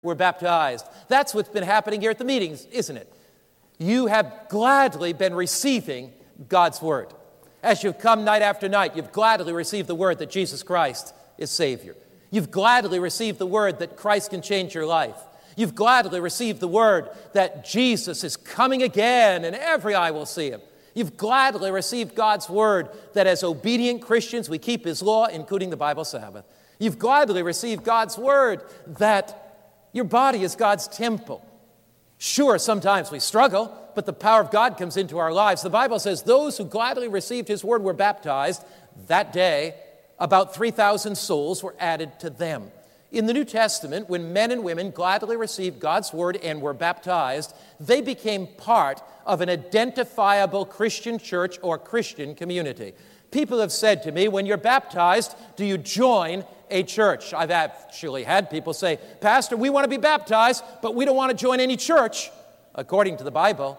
were baptized. That's what's been happening here at the meetings, isn't it? You have gladly been receiving God's word. As you've come night after night, you've gladly received the word that Jesus Christ is Savior. You've gladly received the word that Christ can change your life. You've gladly received the word that Jesus is coming again and every eye will see him. You've gladly received God's word that as obedient Christians we keep his law, including the Bible Sabbath. You've gladly received God's word that your body is God's temple. Sure, sometimes we struggle, but the power of God comes into our lives. The Bible says those who gladly received his word were baptized. That day, about 3,000 souls were added to them. In the New Testament, when men and women gladly received God's word and were baptized, they became part of an identifiable Christian church or Christian community. People have said to me, when you're baptized, do you join a church? I've actually had people say, Pastor, we want to be baptized, but we don't want to join any church. According to the Bible,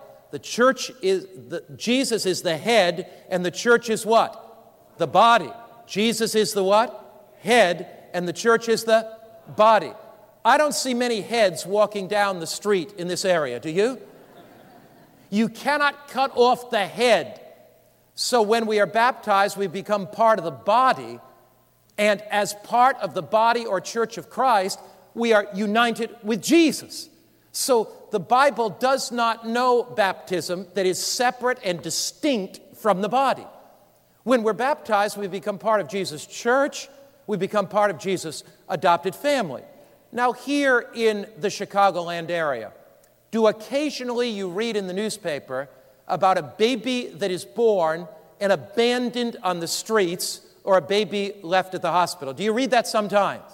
Jesus is the head, and the church is what? The body. Jesus is the what? Head, and the church is the body. I don't see many heads walking down the street in this area, do you? You cannot cut off the head. So when we are baptized, we become part of the body, and as part of the body or church of Christ, we are united with Jesus. So the Bible does not know baptism that is separate and distinct from the body. When we're baptized, we become part of Jesus' church. We become part of Jesus' adopted family. Now, here in the Chicagoland area, do occasionally you read in the newspaper about a baby that is born and abandoned on the streets or a baby left at the hospital? Do you read that sometimes?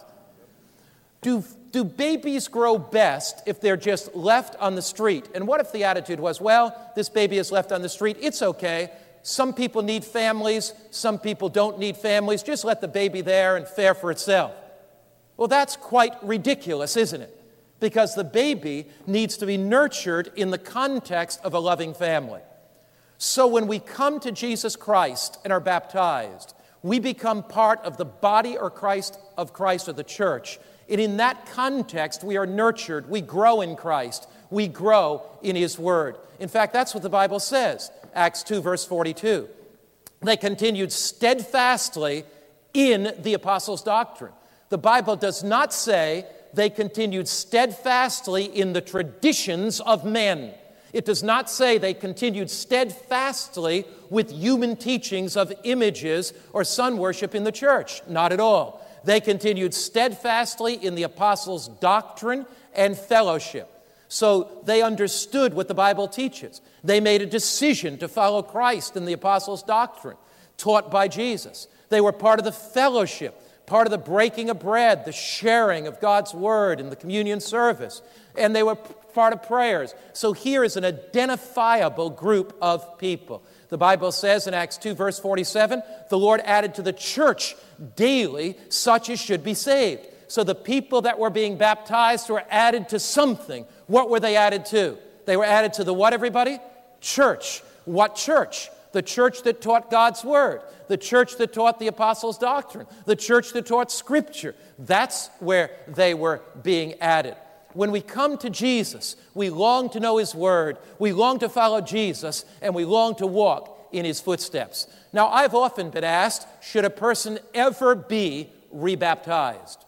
Do babies grow best if they're just left on the street? And what if the attitude was, well, this baby is left on the street, it's okay. Some people need families, some people don't need families. Just let the baby there and fare for itself. Well, that's quite ridiculous, isn't it? Because the baby needs to be nurtured in the context of a loving family. So when we come to Jesus Christ and are baptized, we become part of the body of Christ or the church. And in that context, we are nurtured. We grow in Christ. We grow in his word. In fact, that's what the Bible says. Acts 2, verse 42. They continued steadfastly in the apostles' doctrine. The Bible does not say they continued steadfastly in the traditions of men. It does not say they continued steadfastly with human teachings of images or sun worship in the church. Not at all. They continued steadfastly in the apostles' doctrine and fellowship. So they understood what the Bible teaches. They made a decision to follow Christ in the apostles' doctrine, taught by Jesus. They were part of the fellowship, part of the breaking of bread, the sharing of God's word in the communion service. And they were part of prayers. So here is an identifiable group of people. The Bible says in Acts 2, verse 47, the Lord added to the church daily such as should be saved. So the people that were being baptized were added to something. What were they added to? They were added to the what, everybody? Church. What church? The church that taught God's word. The church that taught the apostles' doctrine. The church that taught Scripture. That's where they were being added. When we come to Jesus, we long to know his word. We long to follow Jesus, and we long to walk in his footsteps. Now, I've often been asked, should a person ever be rebaptized?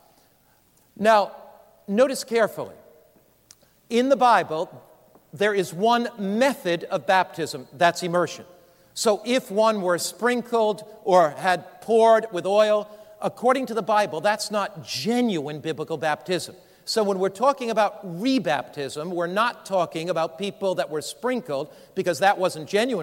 Now, notice carefully. In the Bible, there is one method of baptism, that's immersion. So if one were sprinkled or had poured with oil, according to the Bible, that's not genuine biblical baptism. So when we're talking about rebaptism, we're not talking about people that were sprinkled, because that wasn't genuine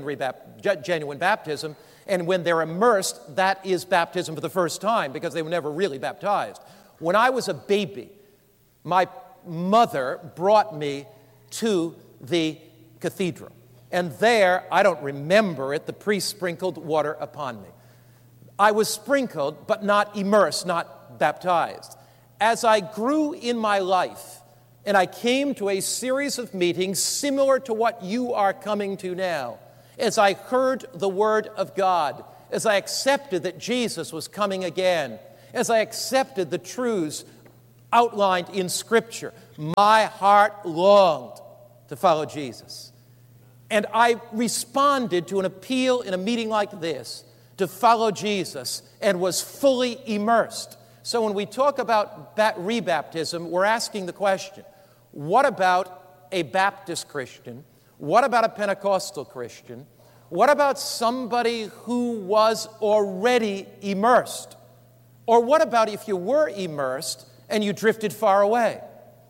baptism. And when they're immersed, that is baptism for the first time, because they were never really baptized. When I was a baby, my mother brought me to the cathedral. And there, I don't remember it, the priest sprinkled water upon me. I was sprinkled, but not immersed, not baptized. As I grew in my life, and I came to a series of meetings similar to what you are coming to now, as I heard the word of God, as I accepted that Jesus was coming again, as I accepted the truths outlined in Scripture. My heart longed to follow Jesus. And I responded to an appeal in a meeting like this to follow Jesus and was fully immersed. So when we talk about rebaptism, we're asking the question, what about a Baptist Christian? What about a Pentecostal Christian? What about somebody who was already immersed? Or what about if you were immersed and you drifted far away?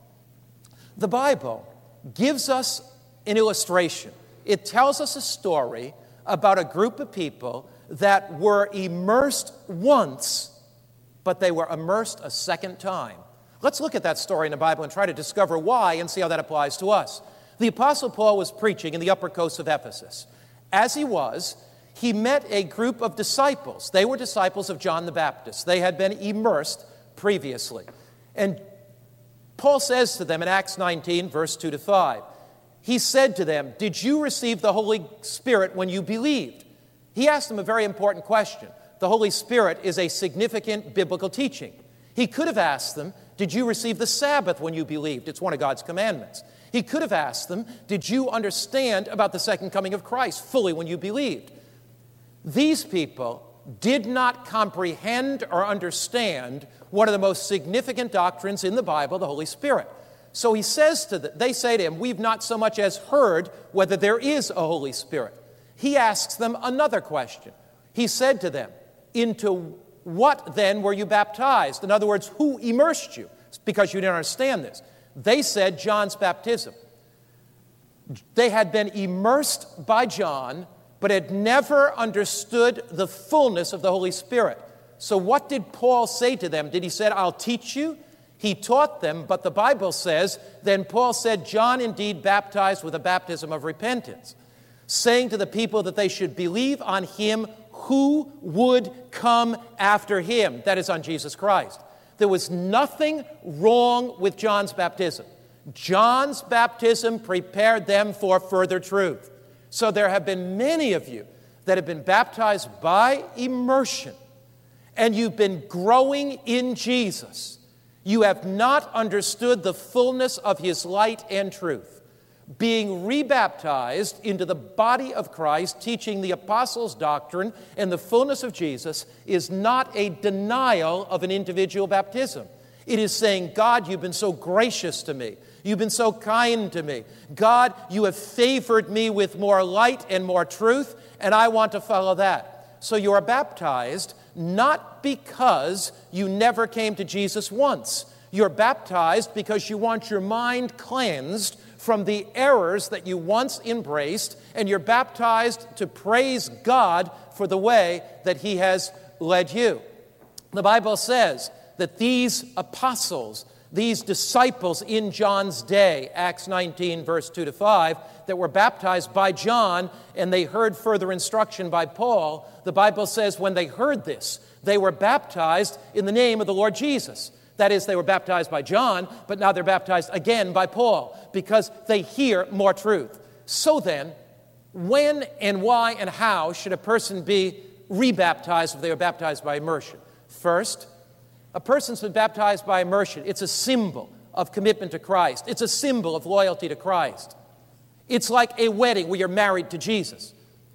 The Bible gives us an illustration. It tells us a story about a group of people that were immersed once, but they were immersed a second time. Let's look at that story in the Bible and try to discover why and see how that applies to us. The Apostle Paul was preaching in the upper coast of Ephesus. As he was, he met a group of disciples. They were disciples of John the Baptist. They had been immersed previously. And Paul says to them in Acts 19, verse 2 to 5, he said to them, "Did you receive the Holy Spirit when you believed?" He asked them a very important question. The Holy Spirit is a significant biblical teaching. He could have asked them, "Did you receive the Sabbath when you believed?" It's one of God's commandments. He could have asked them, "Did you understand about the second coming of Christ fully when you believed?" These people did not comprehend or understand one of the most significant doctrines in the Bible, the Holy Spirit. So he says to them, they say to him, "We've not so much as heard whether there is a Holy Spirit." He asks them another question. He said to them, "Into what then were you baptized?" In other words, who immersed you? Because you didn't understand this. They said John's baptism. They had been immersed by John, but had never understood the fullness of the Holy Spirit. So what did Paul say to them? Did he say, "I'll teach you"? He taught them, but the Bible says, then Paul said, "John indeed baptized with a baptism of repentance, saying to the people that they should believe on him who would come after him," that is, on Jesus Christ. There was nothing wrong with John's baptism. John's baptism prepared them for further truth. So there have been many of you that have been baptized by immersion, and you've been growing in Jesus. You have not understood the fullness of his light and truth. Being rebaptized into the body of Christ, teaching the apostles' doctrine and the fullness of Jesus, is not a denial of an individual baptism. It is saying, "God, you've been so gracious to me. You've been so kind to me. God, you have favored me with more light and more truth, and I want to follow that." So you are baptized not because you never came to Jesus once. You're baptized because you want your mind cleansed from the errors that you once embraced, and you're baptized to praise God for the way that he has led you. The Bible says that these apostles, these disciples in John's day, Acts 19, verse 2 to 5, that were baptized by John, and they heard further instruction by Paul, the Bible says when they heard this, they were baptized in the name of the Lord Jesus. That is, they were baptized by John, but now they're baptized again by Paul because they hear more truth. So then, when and why and how should a person be rebaptized if they were baptized by immersion? First, a person's been baptized by immersion. It's a symbol of commitment to Christ. It's a symbol of loyalty to Christ. It's like a wedding where you're married to Jesus.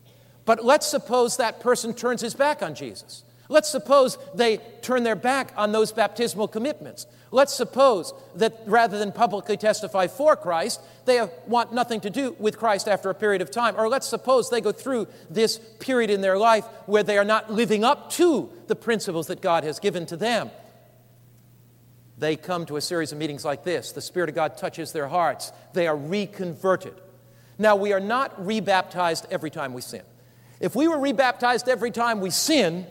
But let's suppose that person turns his back on Jesus. Let's suppose they turn their back on those baptismal commitments. Let's suppose that rather than publicly testify for Christ, they want nothing to do with Christ after a period of time. Or let's suppose they go through this period in their life where they are not living up to the principles that God has given to them. They come to a series of meetings like this. The Spirit of God touches their hearts. They are reconverted. Now, we are not rebaptized every time we sin. If we were rebaptized every time we sin,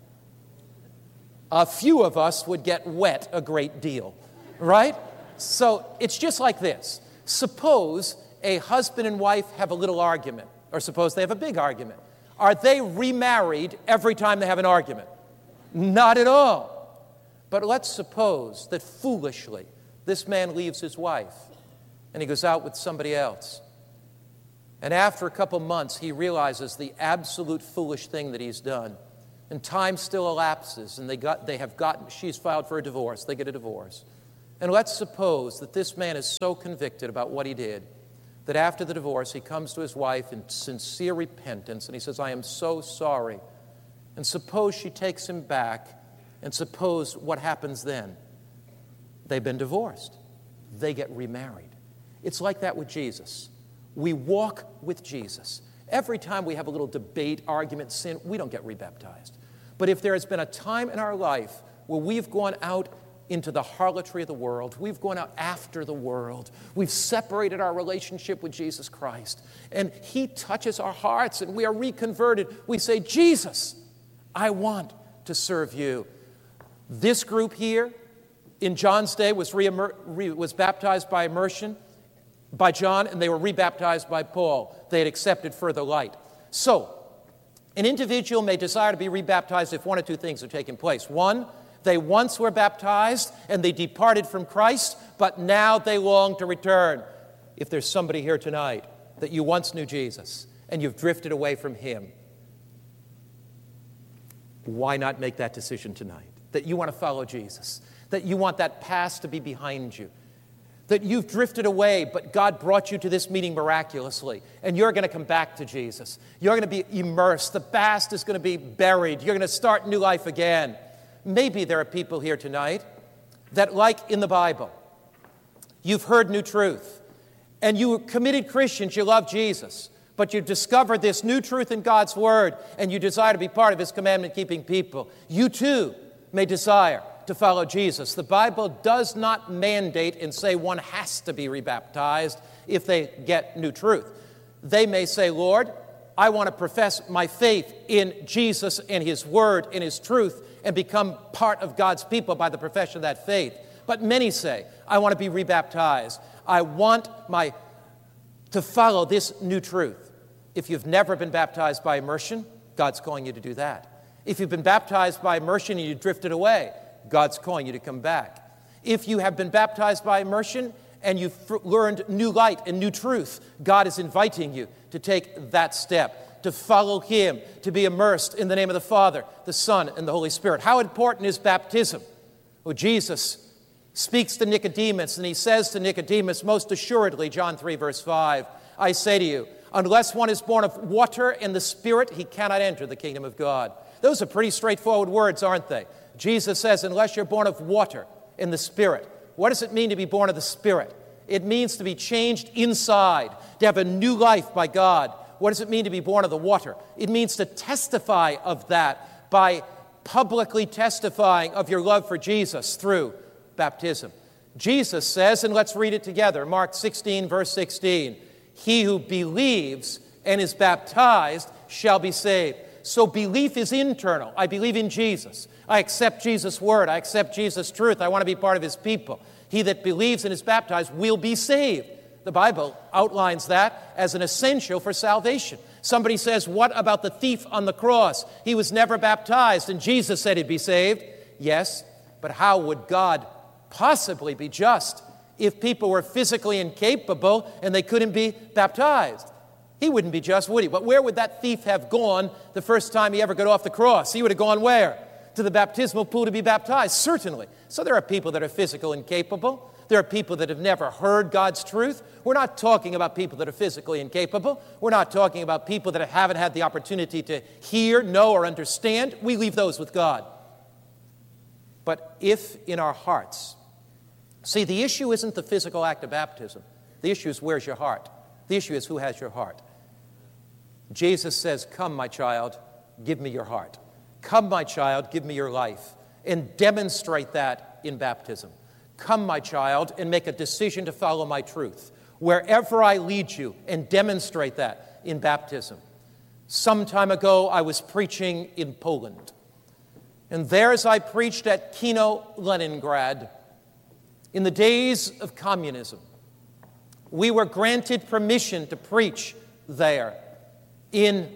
a few of us would get wet a great deal, right? So it's just like this. Suppose a husband and wife have a little argument, or suppose they have a big argument. Are they remarried every time they have an argument? Not at all. But let's suppose that foolishly this man leaves his wife and he goes out with somebody else. And after a couple months, he realizes the absolute foolish thing that he's done. And time still elapses, and she's filed for a divorce. They get a divorce. And let's suppose that this man is so convicted about what he did that after the divorce he comes to his wife in sincere repentance and he says, I am so sorry. And suppose she takes him back, and suppose what happens then? They've been divorced. They get remarried. It's like that with Jesus. We walk with Jesus. Every time we have a little debate, argument, sin, we don't get rebaptized. But if there has been a time in our life where we've gone out into the harlotry of the world, we've gone out after the world, we've separated our relationship with Jesus Christ, and He touches our hearts and we are reconverted, we say, Jesus, I want to serve you. This group here in John's day was baptized by immersion by John, and they were rebaptized by Paul. They had accepted further light. So, an individual may desire to be rebaptized if one or two things are taking place. One, they once were baptized and they departed from Christ, but now they long to return. If there's somebody here tonight that you once knew Jesus and you've drifted away from Him, why not make that decision tonight? That you want to follow Jesus, that you want that past to be behind you, that you've drifted away, but God brought you to this meeting miraculously, and you're going to come back to Jesus. You're going to be immersed. The past is going to be buried. You're going to start new life again. Maybe there are people here tonight that, like in the Bible, you've heard new truth, and you are committed Christians, you love Jesus, but you've discovered this new truth in God's Word, and you desire to be part of His commandment-keeping people. You too may desire to follow Jesus. The Bible does not mandate and say one has to be rebaptized if they get new truth. They may say, Lord, I want to profess my faith in Jesus and His Word and His truth and become part of God's people by the profession of that faith. But many say, I want to be rebaptized. I want to follow this new truth. If you've never been baptized by immersion, God's calling you to do that. If you've been baptized by immersion and you drifted away, God's calling you to come back. If you have been baptized by immersion and you've learned new light and new truth, God is inviting you to take that step, to follow Him, to be immersed in the name of the Father, the Son, and the Holy Spirit. How important is baptism? Well, Jesus speaks to Nicodemus, and He says to Nicodemus, most assuredly, John 3, verse 5, I say to you, unless one is born of water and the Spirit, he cannot enter the kingdom of God. Those are pretty straightforward words, aren't they? Jesus says, unless you're born of water and the Spirit. What does it mean to be born of the Spirit? It means to be changed inside, to have a new life by God. What does it mean to be born of the water? It means to testify of that by publicly testifying of your love for Jesus through baptism. Jesus says, and let's read it together, Mark 16, verse 16, he who believes and is baptized shall be saved. So belief is internal. I believe in Jesus. I accept Jesus' word. I accept Jesus' truth. I want to be part of His people. He that believes and is baptized will be saved. The Bible outlines that as an essential for salvation. Somebody says, what about the thief on the cross? He was never baptized, and Jesus said he'd be saved. Yes, but how would God possibly be just if people were physically incapable and they couldn't be baptized? He wouldn't be just, would he? But where would that thief have gone the first time he ever got off the cross? He would have gone where? To the baptismal pool to be baptized, certainly. So there are people that are physically incapable. There are people that have never heard God's truth. We're not talking about people that are physically incapable. We're not talking about people that haven't had the opportunity to hear, know, or understand. We leave those with God. But if in our hearts, see, the issue isn't the physical act of baptism. The issue is, where's your heart? The issue is, who has your heart? Jesus says, come, my child, give me your heart. Come, my child, give me your life. And demonstrate that in baptism. Come, my child, and make a decision to follow my truth. Wherever I lead you, and demonstrate that in baptism. Some time ago, I was preaching in Poland. And there, as I preached at Kino, Leningrad, in the days of communism, we were granted permission to preach there in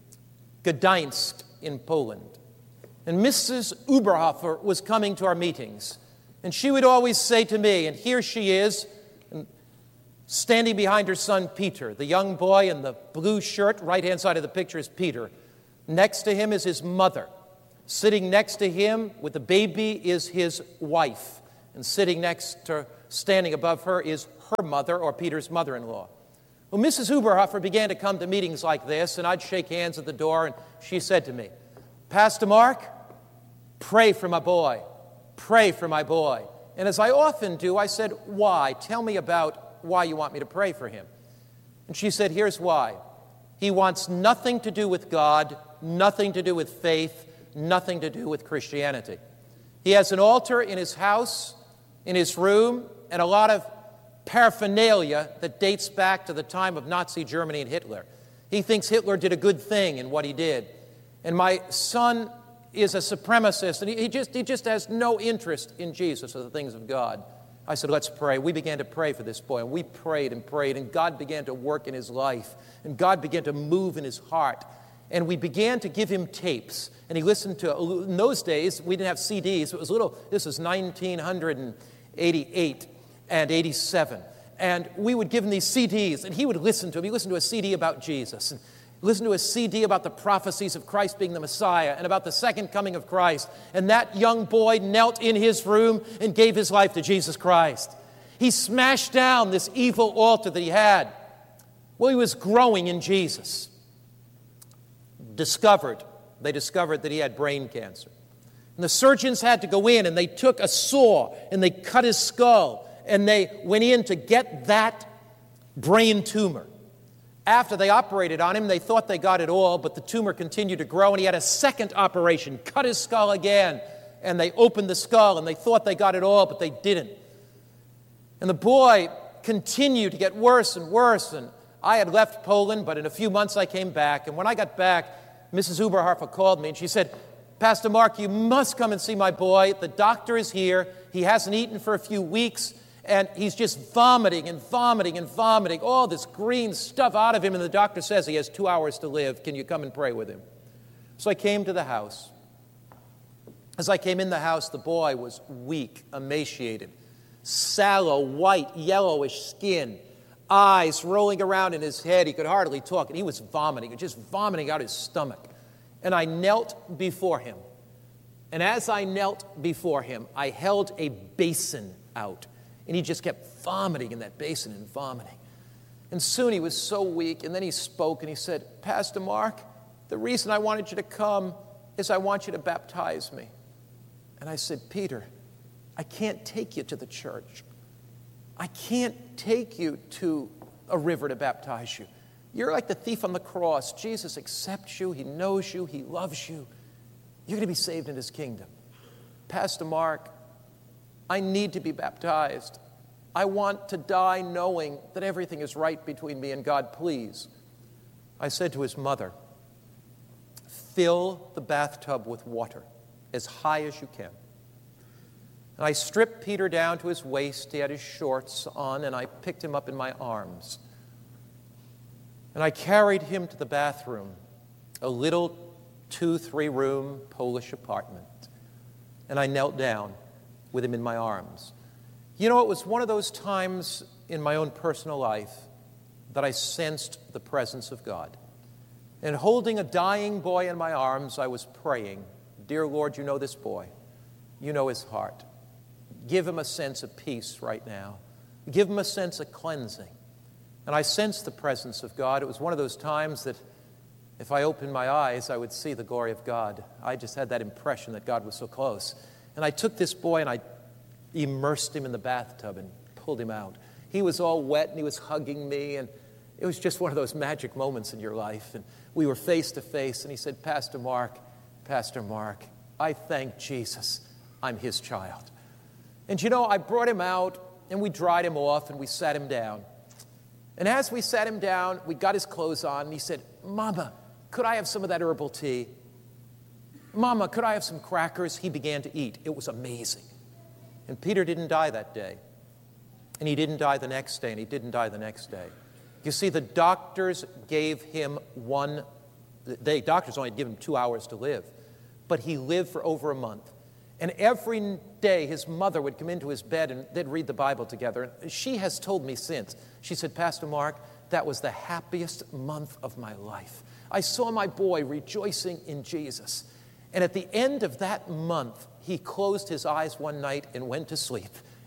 Gdańsk in Poland. And Mrs. Uberhofer was coming to our meetings. And she would always say to me, and here she is, standing behind her son Peter, the young boy in the blue shirt, right-hand side of the picture is Peter. Next to him is his mother. Sitting next to him with the baby is his wife, And standing above her is her mother, or Peter's mother-in-law. Well, Mrs. Uberhofer began to come to meetings like this, and I'd shake hands at the door, and she said to me, "Pastor Mark, pray for my boy. Pray for my boy." And as I often do, I said, "Why? Tell me about why you want me to pray for him." And she said, "Here's why. He wants nothing to do with God, nothing to do with faith, nothing to do with Christianity. He has an altar in his house, in his room, and a lot of paraphernalia that dates back to the time of Nazi Germany and Hitler. He thinks Hitler did a good thing in what he did. And my son is a supremacist, and he just has no interest in Jesus or the things of God." I said, "Let's pray." We began to pray for this boy, and we prayed, and God began to work in his life, and God began to move in his heart. And we began to give him tapes, and he listened to, in those days, we didn't have CDs. It was this was 1988 and 87. And we would give him these CDs, and he would listen to them. He listened to a CD about Jesus, and listened to a CD about the prophecies of Christ being the Messiah and about the second coming of Christ. And that young boy knelt in his room and gave his life to Jesus Christ. He smashed down this evil altar that he had. Well, he was growing in Jesus. They discovered that he had brain cancer. And the surgeons had to go in, and they took a saw, and they cut his skull, and they went in to get that brain tumor. After they operated on him, they thought they got it all, but the tumor continued to grow, and he had a second operation, cut his skull again, and they opened the skull, and they thought they got it all, but they didn't. And the boy continued to get worse and worse, and I had left Poland, but in a few months I came back, and when I got back, Mrs. Uberhofer called me, and she said, "Pastor Mark, you must come and see my boy. The doctor is here. He hasn't eaten for a few weeks, and he's just vomiting and vomiting and vomiting, all this green stuff out of him, and the doctor says he has 2 hours to live. Can you come and pray with him?" So I came to the house. As I came in the house, the boy was weak, emaciated, sallow, white, yellowish skin, eyes rolling around in his head. He could hardly talk, and he was vomiting, just vomiting out his stomach. And I knelt before him. And as I knelt before him, I held a basin out. And he just kept vomiting in that basin and vomiting. And soon he was so weak, and then he spoke, and he said, "Pastor Mark, the reason I wanted you to come is I want you to baptize me." And I said, "Peter, I can't take you to the church. I can't take you to a river to baptize you. You're like the thief on the cross. Jesus accepts you. He knows you. He loves you. You're going to be saved in his kingdom. Pastor Mark, I need to be baptized. I want to die knowing that everything is right between me and God. Please." I said to his mother, "Fill the bathtub with water as high as you can." And I stripped Peter down to his waist. He had his shorts on, and I picked him up in my arms. And I carried him to the bathroom, a little 2-3-room Polish apartment. And I knelt down with him in my arms. You know, it was one of those times in my own personal life that I sensed the presence of God. And holding a dying boy in my arms, I was praying, "Dear Lord, you know this boy. You know his heart. Give him a sense of peace right now. Give him a sense of cleansing." And I sensed the presence of God. It was one of those times that if I opened my eyes, I would see the glory of God. I just had that impression that God was so close. And I took this boy and I immersed him in the bathtub and pulled him out. He was all wet and he was hugging me, and it was just one of those magic moments in your life. And we were face to face, and he said, Pastor Mark, I thank Jesus I'm his child." And you know, I brought him out, and we dried him off, and we sat him down. And as we sat him down, we got his clothes on, and he said, "Mama, could I have some of that herbal tea? Mama, could I have some crackers?" He began to eat. It was amazing. And Peter didn't die that day. And he didn't die the next day, and he didn't die the next day. You see, the doctors gave him doctors only gave him 2 hours to live. But he lived for over a month. And every day, his mother would come into his bed and they'd read the Bible together. And she has told me since, she said, "Pastor Mark, that was the happiest month of my life. I saw my boy rejoicing in Jesus." And at the end of that month, he closed his eyes one night and went to sleep.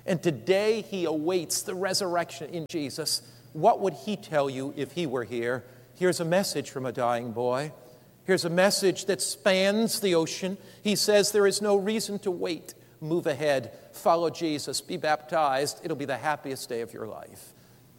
And today he awaits the resurrection in Jesus. What would he tell you if he were here? Here's a message from a dying boy. Here's a message that spans the ocean. He says there is no reason to wait. Move ahead. Follow Jesus. Be baptized. It'll be the happiest day of your life.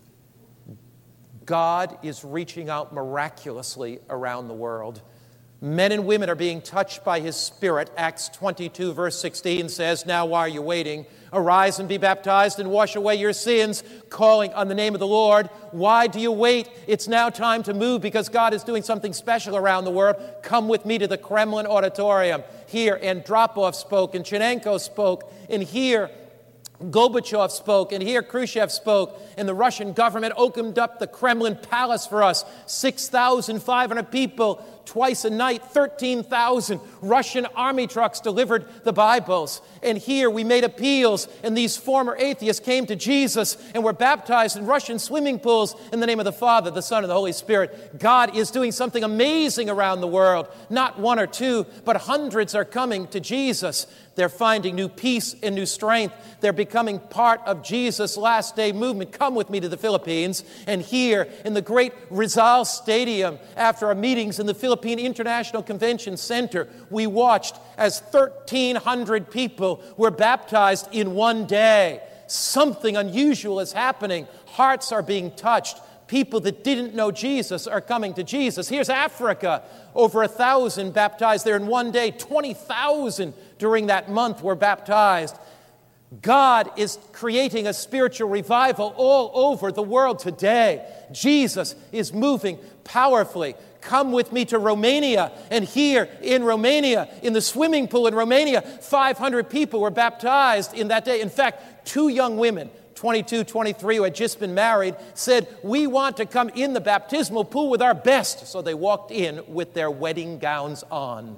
God is reaching out miraculously around the world. Men and women are being touched by his Spirit. Acts 22, verse 16 says, "Now why are you waiting? Arise and be baptized and wash away your sins, calling on the name of the Lord." Why do you wait? It's now time to move because God is doing something special around the world. Come with me to the Kremlin auditorium. Here, Andropov spoke, and Chernenko spoke, and here Gorbachev spoke, and here Khrushchev spoke, and the Russian government opened up the Kremlin palace for us. 6,500 people twice a night, 13,000 Russian army trucks delivered the Bibles. And here we made appeals, and these former atheists came to Jesus and were baptized in Russian swimming pools in the name of the Father, the Son, and the Holy Spirit. God is doing something amazing around the world. Not one or two, but hundreds are coming to Jesus. They're finding new peace and new strength. They're becoming part of Jesus' last day movement. Come with me to the Philippines. And here in the great Rizal Stadium, after our meetings in the Philippine International Convention Center, we watched as 1,300 people were baptized in one day. Something unusual is happening. Hearts are being touched. People that didn't know Jesus are coming to Jesus. Here's Africa. Over 1,000 baptized there in one day. 20,000 during that month were baptized. God is creating a spiritual revival all over the world today. Jesus is moving powerfully. Come with me to Romania. And here in Romania, in the swimming pool in Romania, 500 people were baptized in that day. In fact, 2 young women, 22, 23, who had just been married, said, "We want to come in the baptismal pool with our best." So they walked in with their wedding gowns on.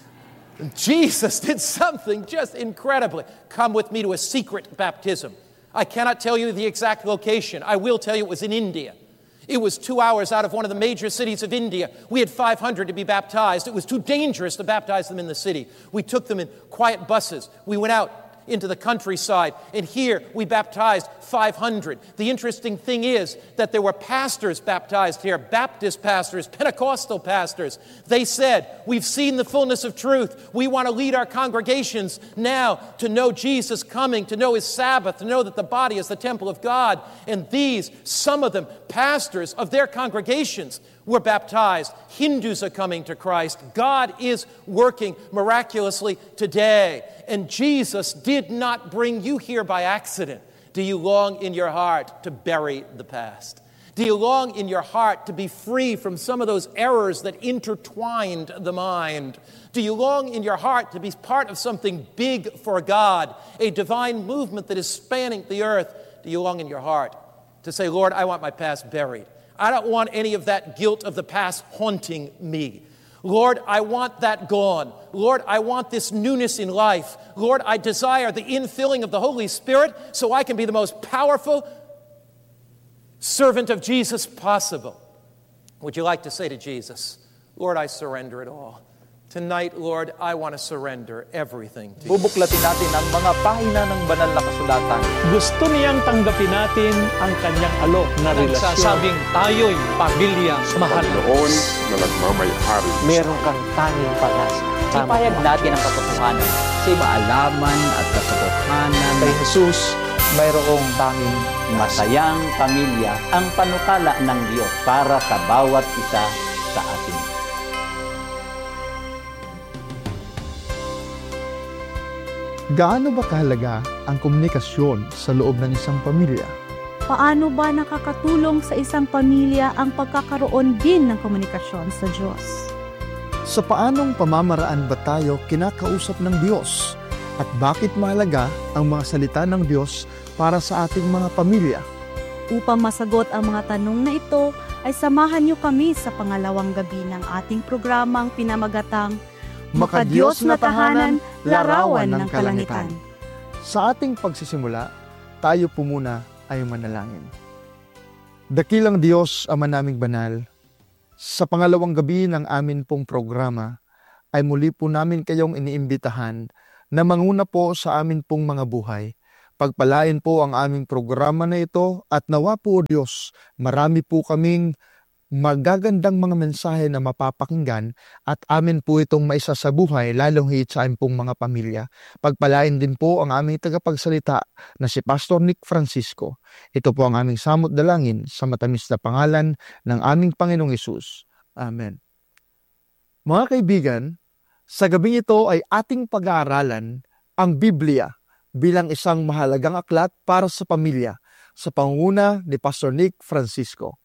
Jesus did something just incredibly. Come with me to a secret baptism. I cannot tell you the exact location. I will tell you it was in India. It was 2 hours out of one of the major cities of India. We had 500 to be baptized. It was too dangerous to baptize them in the city. We took them in quiet buses. We went out into the countryside, and here we baptized 500. The interesting thing is that there were pastors baptized here, Baptist pastors, Pentecostal pastors. They said, "We've seen the fullness of truth. We want to lead our congregations now to know Jesus coming, to know his Sabbath, to know that the body is the temple of God." And these, some of them, pastors of their congregations, were baptized. Hindus are coming to Christ. God is working miraculously today. And Jesus did not bring you here by accident. Do you long in your heart to bury the past? Do you long in your heart to be free from some of those errors that intertwined the mind? Do you long in your heart to be part of something big for God, a divine movement that is spanning the earth? Do you long in your heart to say, "Lord, I want my past buried. I don't want any of that guilt of the past haunting me. Lord, I want that gone. Lord, I want this newness in life. Lord, I desire the infilling of the Holy Spirit so I can be the most powerful servant of Jesus possible." Would you like to say to Jesus, "Lord, I surrender it all. Tonight, Lord, I want to surrender everything to you." Bubuklatin natin ang mga pahina ng banal na kasulatan. Gusto niyang tanggapin natin ang kanyang alok na relasyon. Nagsasabing tayo'y pamilya mahal. Noon na nagmamayari. Meron kang tanging pag-asa. Ipahayag natin ang katotohanan sa maalaman at katotohanan. Kay Jesus, mayroong tanging Masayang pamilya ang panukala ng Diyos para sa bawat isa sa atin. Gaano ba kahalaga ang komunikasyon sa loob ng isang pamilya? Paano ba nakakatulong sa isang pamilya ang pagkakaroon din ng komunikasyon sa Diyos? Sa paanong pamamaraan ba tayo kinakausap ng Diyos? At bakit mahalaga ang mga salita ng Diyos para sa ating mga pamilya? Upang masagot ang mga tanong na ito, ay samahan niyo kami sa pangalawang gabi ng ating programang pinamagatang Makadiyos na Tahanan, Larawan ng Kalangitan. Sa ating pagsisimula, tayo po muna ay manalangin. Dakilang Diyos, Ama naming banal, sa pangalawang gabi ng amin pong programa, ay muli po namin kayong iniimbitahan na manguna po sa amin pong mga buhay. Pagpalain po ang aming programa na ito at nawa po, Diyos, marami po kaming magagandang mga mensahe na mapapakinggan at amin po itong maisasabuhay lalong higit sa aming pong mga pamilya. Pagpalain din po ang aming tagapagsalita na si Pastor Nick Francisco. Ito po ang aming samot dalangin sa matamis na pangalan ng aming Panginoong Hesus. Amen. Mga kaibigan, sa gabing ito ay ating pag-aaralan ang Biblia bilang isang mahalagang aklat para sa pamilya sa pangunguna ni Pastor Nick Francisco.